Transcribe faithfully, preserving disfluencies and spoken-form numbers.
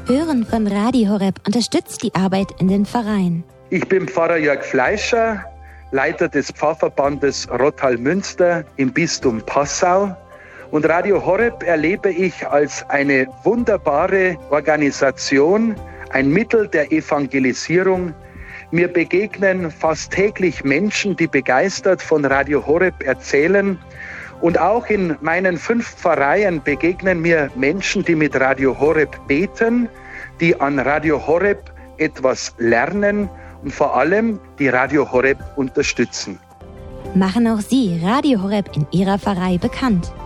Hören von Radio Horeb unterstützt die Arbeit in den Pfarreien. Ich bin Pfarrer Jörg Fleischer, Leiter des Pfarrverbandes Rottal-Münster im Bistum Passau. Und Radio Horeb erlebe ich als eine wunderbare Organisation, ein Mittel der Evangelisierung. Mir begegnen fast täglich Menschen, die begeistert von Radio Horeb erzählen. Und auch in meinen fünf Pfarreien begegnen mir Menschen, die mit Radio Horeb beten, die an Radio Horeb etwas lernen und vor allem die Radio Horeb unterstützen. Machen auch Sie Radio Horeb in Ihrer Pfarrei bekannt.